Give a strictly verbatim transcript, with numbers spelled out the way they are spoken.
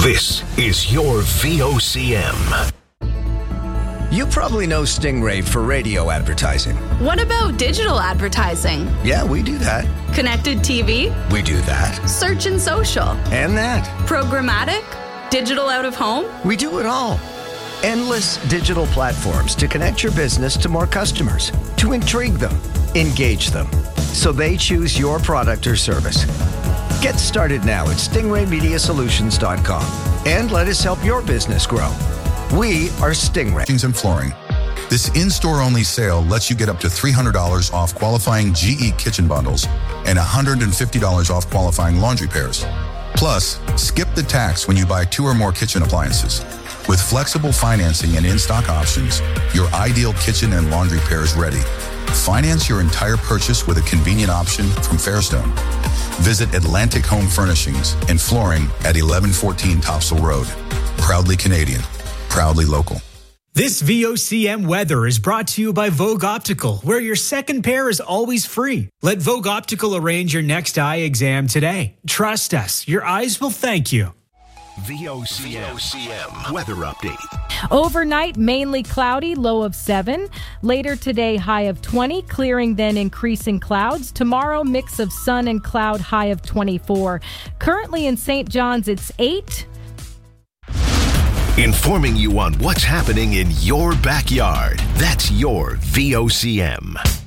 This is your V O C M. You probably know Stingray for radio advertising. What about digital advertising? Yeah, we do that. Connected T V? We do that. Search and social? And that. Programmatic? Digital out of home? We do it all. Endless digital platforms to connect your business to more customers, to intrigue them, engage them, so they choose your product or service. Get started now at stingray media solutions dot com and let us help your business grow. We are Stingray. And flooring. This in-store only sale lets you get up to three hundred dollars off qualifying G E kitchen bundles and one hundred fifty dollars off qualifying laundry pairs. Plus, skip the tax when you buy two or more kitchen appliances. With flexible financing and in-stock options, your ideal kitchen and laundry pair is ready. Finance your entire purchase with a convenient option from Fairstone. Visit Atlantic Home Furnishings and Flooring at eleven fourteen Topsail Road. Proudly Canadian, proudly local. This V O C M weather is brought to you by Vogue Optical, where your second pair is always free. Let Vogue Optical arrange your next eye exam today. Trust us, your eyes will thank you. V O C M weather update. Overnight, mainly cloudy, low of seven. Later today, high of twenty, clearing then increasing clouds. Tomorrow, mix of sun and cloud, high of twenty-four. Currently in Saint John's, it's eight. Informing you on what's happening in your backyard. That's your V O C M.